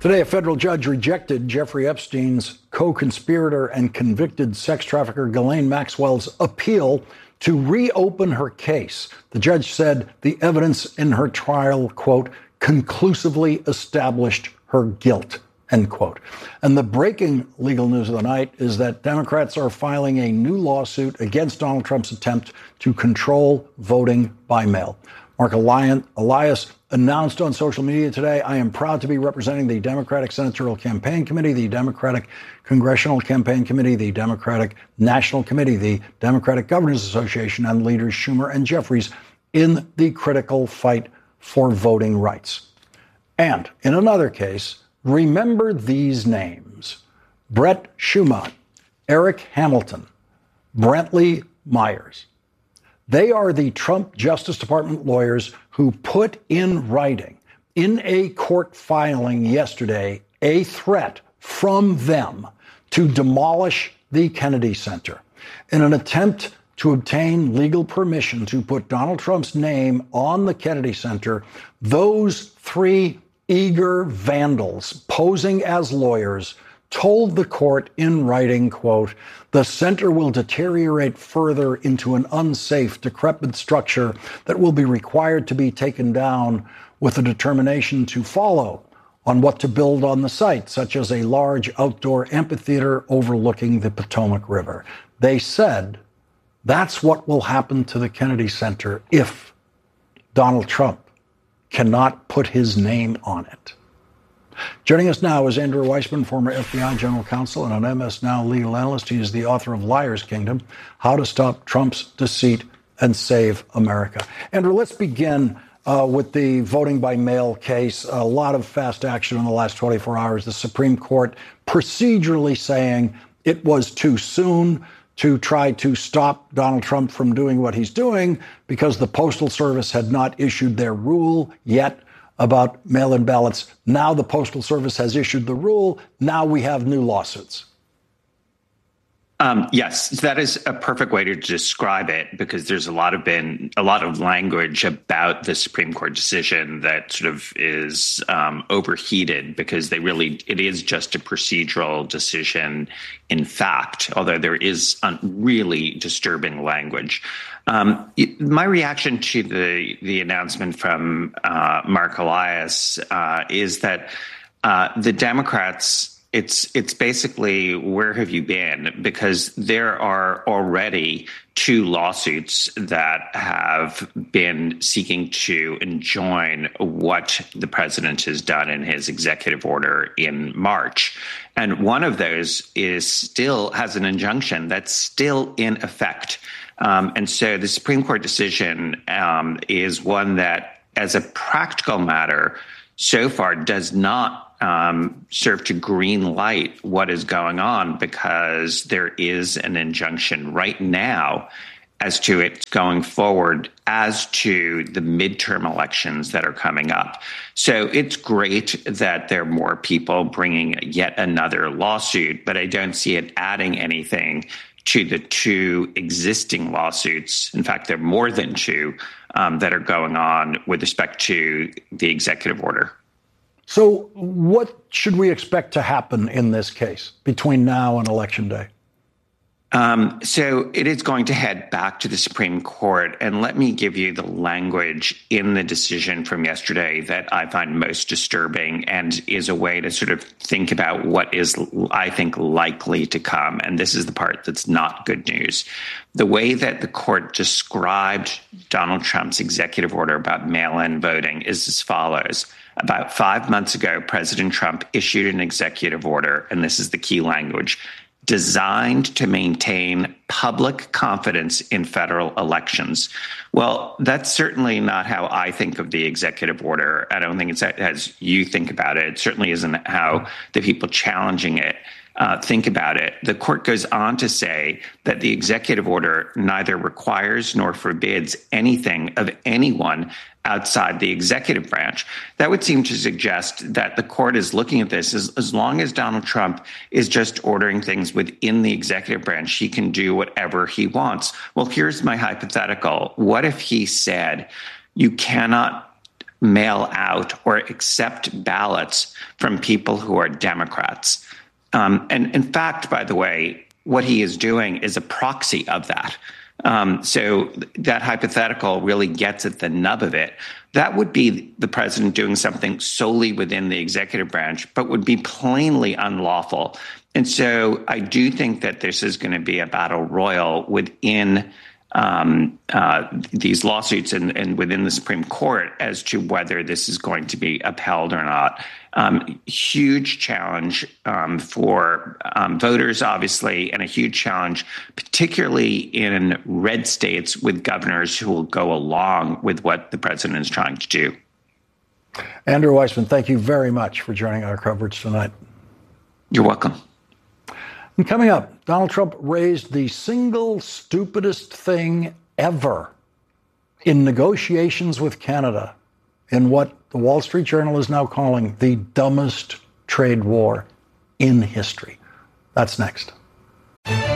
Today, a federal judge rejected Jeffrey Epstein's co-conspirator and convicted sex trafficker Ghislaine Maxwell's appeal to reopen her case. The judge said the evidence in her trial, quote, conclusively established her guilt, end quote. And the breaking legal news of the night is that Democrats are filing a new lawsuit against Donald Trump's attempt to control voting by mail. Mark Elias announced on social media today, I am proud to be representing the Democratic Senatorial Campaign Committee, the Democratic Congressional Campaign Committee, the Democratic National Committee, the Democratic Governors Association, and leaders Schumer and Jeffries in the critical fight for voting rights. And in another case, remember these names: Brett Shuman, Eric Hamilton, Brantley Myers. They are the Trump Justice Department lawyers who put in writing in a court filing yesterday a threat from them to demolish the Kennedy Center in an attempt to obtain legal permission to put Donald Trump's name on the Kennedy Center. Those three eager vandals posing as lawyers told the court in writing, quote, the center will deteriorate further into an unsafe, decrepit structure that will be required to be taken down with a determination to follow on what to build on the site, such as a large outdoor amphitheater overlooking the Potomac River. They said that's what will happen to the Kennedy Center if Donald Trump cannot put his name on it. Joining us now is Andrew Weissmann, former FBI general counsel and an MS Now legal analyst. He is the author of Liar's Kingdom, How to Stop Trump's Deceit and Save America. Andrew, let's begin with the voting by mail case. A lot of fast action in the last 24 hours. The Supreme Court procedurally saying it was too soon to try to stop Donald Trump from doing what he's doing because the Postal Service had not issued their rule yet about mail-in ballots. Now the Postal Service has issued the rule. Now we have new lawsuits. Yes, that is a perfect way to describe it, because there's been a lot of language about the Supreme Court decision that sort of is overheated, because it is just a procedural decision, in fact, although there is really disturbing language. My reaction to the announcement from Mark Elias is that the Democrats, it's basically, where have you been? Because there are already two lawsuits that have been seeking to enjoin what the president has done in his executive order in March. And one of those still has an injunction that's still in effect. And so the Supreme Court decision is one that, as a practical matter, so far does not serve to green light what is going on, because there is an injunction right now as to it going forward as to the midterm elections that are coming up. So it's great that there are more people bringing yet another lawsuit, but I don't see it adding anything to the two existing lawsuits. In fact, there are more than two that are going on with respect to the executive order. So what should we expect to happen in this case between now and Election Day? So it is going to head back to the Supreme Court. And let me give you the language in the decision from yesterday that I find most disturbing, and is a way to sort of think about what is, I think, likely to come. And this is the part that's not good news. The way that the court described Donald Trump's executive order about mail-in voting is as follows. About 5 months ago, President Trump issued an executive order, and this is the key language, designed to maintain public confidence in federal elections. Well, that's certainly not how I think of the executive order. I don't think it's as you think about it. It certainly isn't how the people challenging it think about it. The court goes on to say that the executive order neither requires nor forbids anything of anyone outside the executive branch. That would seem to suggest that the court is looking at this as long as Donald Trump is just ordering things within the executive branch, he can do whatever he wants. Well, here's my hypothetical. What if he said, you cannot mail out or accept ballots from people who are Democrats. And in fact, by the way, what he is doing is a proxy of that. So that hypothetical really gets at the nub of it. That would be the president doing something solely within the executive branch, but would be plainly unlawful. And so I do think that this is going to be a battle royal within these lawsuits and within the Supreme Court as to whether this is going to be upheld or not. Huge challenge for voters, obviously, and a huge challenge, particularly in red states with governors who will go along with what the president is trying to do. Andrew Weissmann, thank you very much for joining our coverage tonight. You're welcome. And coming up, Donald Trump raised the single stupidest thing ever in negotiations with Canada in what the Wall Street Journal is now calling the dumbest trade war in history. That's next.